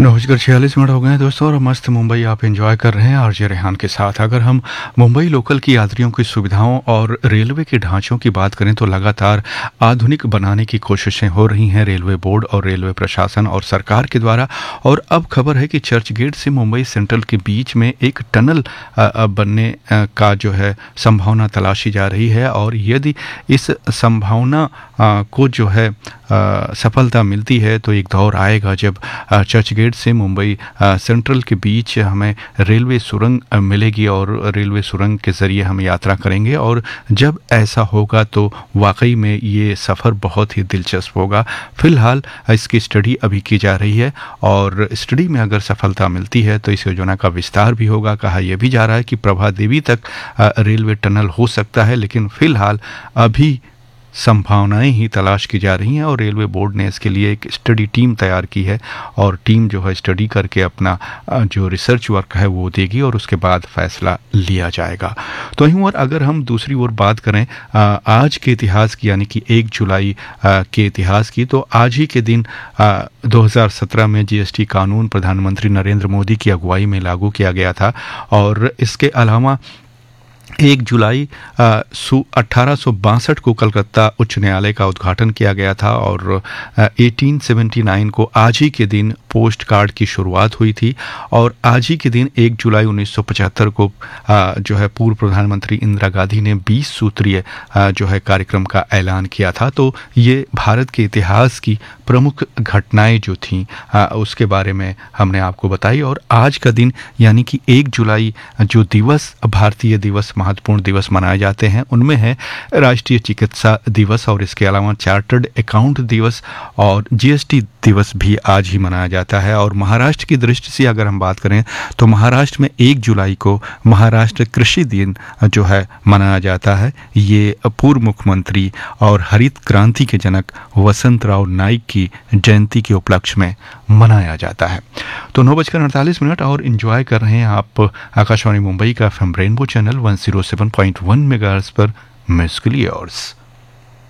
9:46 हो गए हैं दोस्तों, और मस्त मुंबई आप एंजॉय कर रहे हैं आरजे रेहान के साथ। अगर हम मुंबई लोकल की यात्रियों की सुविधाओं और रेलवे के ढांचों की बात करें तो लगातार आधुनिक बनाने की कोशिशें हो रही हैं रेलवे बोर्ड और रेलवे प्रशासन और सरकार के द्वारा। और अब खबर है कि चर्च गेट से मुंबई सेंट्रल के बीच में एक टनल बनने का जो है संभावना तलाशी जा रही है। और यदि इस संभावना को जो है सफलता मिलती है तो एक दौर आएगा जब चर्च गेट से मुंबई सेंट्रल के बीच हमें रेलवे सुरंग मिलेगी और रेलवे सुरंग के ज़रिए हम यात्रा करेंगे। और जब ऐसा होगा तो वाकई में ये सफ़र बहुत ही दिलचस्प होगा। फ़िलहाल इसकी स्टडी अभी की जा रही है और स्टडी में अगर सफलता मिलती है तो इस योजना का विस्तार भी होगा। कहा यह भी जा रहा है कि प्रभा देवी तक रेलवे टनल हो सकता है, लेकिन फ़िलहाल अभी संभावनाएं ही तलाश की जा रही हैं और रेलवे बोर्ड ने इसके लिए एक स्टडी टीम तैयार की है और टीम जो है स्टडी करके अपना जो रिसर्च वर्क है वो देगी और उसके बाद फैसला लिया जाएगा। तो वहीं और अगर हम दूसरी ओर बात करें आज के इतिहास की, यानी कि 1 जुलाई के इतिहास की, तो आज ही के दिन 2017 में जीएसटी कानून प्रधानमंत्री नरेंद्र मोदी की अगुवाई में लागू किया गया था। और इसके अलावा 1 जुलाई 1862 को कलकत्ता उच्च न्यायालय का उद्घाटन किया गया था और 1879 को आज ही के दिन पोस्ट कार्ड की शुरुआत हुई थी। और आज ही के दिन 1 जुलाई 1975 को जो है पूर्व प्रधानमंत्री इंदिरा गांधी ने 20 सूत्रीय जो है कार्यक्रम का ऐलान किया था। तो ये भारत के इतिहास की प्रमुख घटनाएं जो थीं उसके बारे में हमने आपको बताई। और आज का दिन यानी कि 1 जुलाई जो दिवस, भारतीय दिवस, महत्वपूर्ण दिवस मनाए जाते हैं, उनमें है राष्ट्रीय चिकित्सा दिवस और इसके अलावा चार्टर्ड अकाउंट दिवस और जीएसटी दिवस भी आज ही मनाया जाता है। और महाराष्ट्र की दृष्टि से अगर हम बात करें तो महाराष्ट्र में 1 जुलाई को महाराष्ट्र कृषि दिन जो है मनाया जाता है। ये पूर्व मुख्यमंत्री और हरित क्रांति के जनक वसंतराव नाइक की जयंती के उपलक्ष्य में मनाया जाता है। तो 9:48 और एंजॉय कर रहे हैं आप आकाशवाणी मुंबई का एफएम रेनबो चैनल 107.1 मेगाहर्ट्ज़ पर म्यूजिकली योर्स।